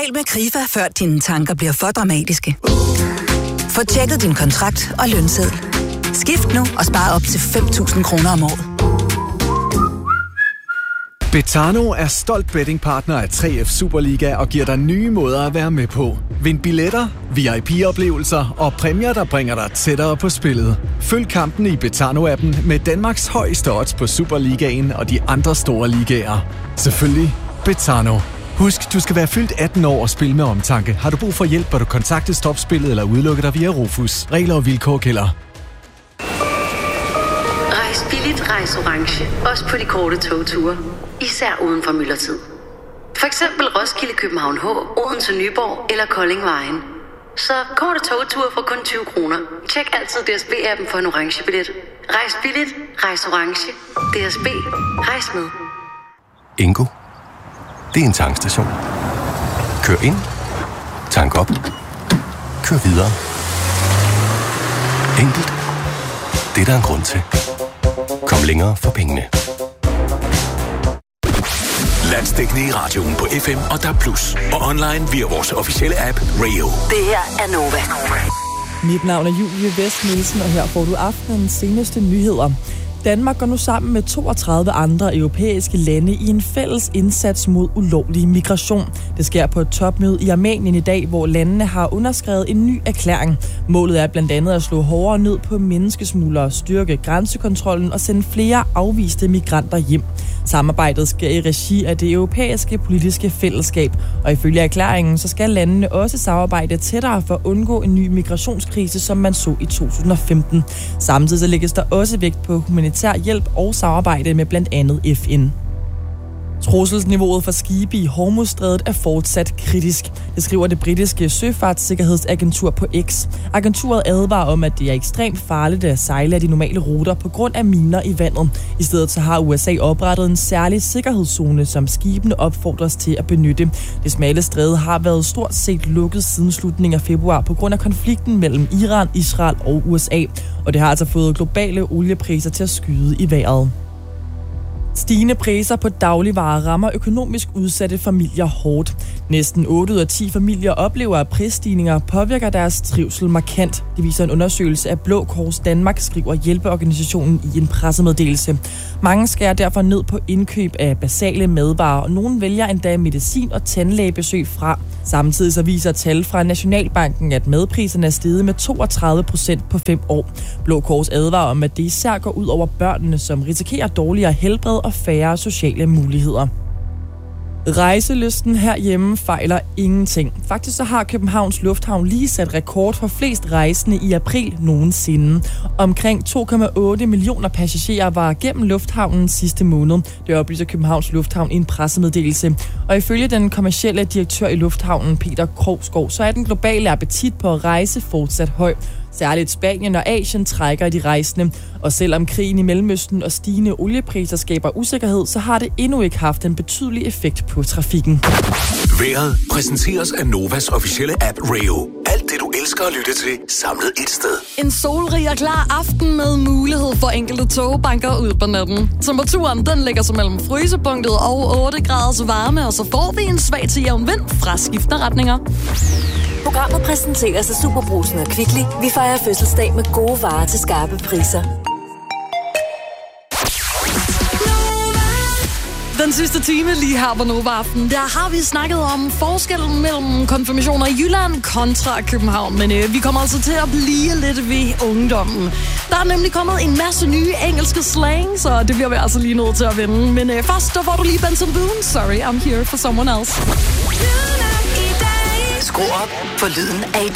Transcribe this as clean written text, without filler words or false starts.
Tal med Krifa, før dine tanker bliver for dramatiske. Få tjekket din kontrakt og lønseddel. Skift nu og spar op til 5.000 kroner om året. Betano er stolt bettingpartner af 3F Superliga og giver dig nye måder at være med på. Vind billetter, VIP-oplevelser og præmier, der bringer dig tættere på spillet. Følg kampen i Betano-appen med Danmarks højeste odds på Superligaen og de andre store ligaer. Selvfølgelig Betano. Husk, du skal være fyldt 18 år og spille med omtanke. Har du brug for hjælp, bør du kontakte Stopspillet eller udelukke dig via Rufus. Regler og vilkår gælder. Rejs billigt, rejs orange. Også på de korte togture. Især uden for myldretid. For eksempel Roskilde, København H, Odense, Nyborg eller Kolding Vejen. Så korte togture for kun 20 kroner. Tjek altid DSB-appen for en orange billet. Rejs billigt, rejs orange. DSB, rejs med. Ingo. Det er en tankstation. Kør ind. Tank op. Kør videre. Enkelt. Det er der en grund til. Kom længere for pengene. Landsdækkende i radioen på FM og DAB+. Og online via vores officielle app Radio. Det her er Nova. Mit navn er Julie Vest Nielsen, og her får du aftenens seneste nyheder. Danmark går nu sammen med 32 andre europæiske lande i en fælles indsats mod ulovlig migration. Det sker på et topmøde i Armenien i dag, hvor landene har underskrevet en ny erklæring. Målet er blandt andet at slå hårdere ned på menneskesmuglere, styrke grænsekontrollen og sende flere afviste migranter hjem. Samarbejdet sker i regi af det europæiske politiske fællesskab, og ifølge erklæringen så skal landene også samarbejde tættere for at undgå en ny migrationskrise, som man så i 2015. Samtidig så lægges der også vægt på humanitær hjælp og samarbejde med blandt andet FN. Trusselsniveauet for skibe i Hormuzstrædet er fortsat kritisk. Det skriver det britiske søfartssikkerhedsagentur på X. Agenturet advarer om, at det er ekstremt farligt at sejle af de normale ruter på grund af miner i vandet. I stedet så har USA oprettet en særlig sikkerhedszone, som skibene opfordres til at benytte. Det smalle stræde har været stort set lukket siden slutningen af februar på grund af konflikten mellem Iran, Israel og USA. Og det har altså fået globale oliepriser til at skyde i vejret. Stigende priser på dagligvarer rammer økonomisk udsatte familier hårdt. Næsten 8 ud af 10 familier oplever, at prisstigninger påvirker deres trivsel markant. Det viser en undersøgelse af Blå Kors Danmark, skriver hjælpeorganisationen i en pressemeddelelse. Mange skærer derfor ned på indkøb af basale madvarer, og nogen vælger endda medicin og tandlægebesøg fra. Samtidig så viser tal fra Nationalbanken, at madpriserne er steget med 32% på 5 år. Blå Kors advarer om, at det især går ud over børnene, som risikerer dårligere helbred og færre sociale muligheder. Rejselysten herhjemme fejler ingenting. Faktisk så har Københavns Lufthavn lige sat rekord for flest rejsende i april nogensinde. Omkring 2,8 millioner passagerer var gennem lufthavnen sidste måned. Det oplyser Københavns Lufthavn i en pressemeddelelse. Og ifølge den kommercielle direktør i lufthavnen, Peter Krogsgaard, så er den globale appetit på at rejse fortsat høj. Særligt Spanien og Asien trækker i de rejsende. Og selvom krigen i Mellemøsten og stigende oliepriser skaber usikkerhed, så har det endnu ikke haft en betydelig effekt på trafikken. Vejret præsenteres af Novas officielle app Radio. Alt det, du elsker at lytte til, samlet et sted. En solrig og klar aften med mulighed for enkelte togbanker ud på natten. Temperaturen den ligger så mellem frysepunktet og 8 graders varme, og så får vi en svag til jævn vind fra skiftende retninger. Programmet præsenteres af Superbrugsen og Kvickly. Vi fejrer fødselsdag med gode varer til skarpe priser. Den sidste time lige her på Nova Aften, der har vi snakket om forskellen mellem konfirmationer i Jylland kontra København. Men vi kommer altså til at blive lidt ved ungdommen. Der er nemlig kommet en masse nye engelske slang, så det bliver vi altså lige nødt til at vende. Men først, der får du lige Benson Boone. Sorry, I'm here for someone else. Skru op for lyden af i dag.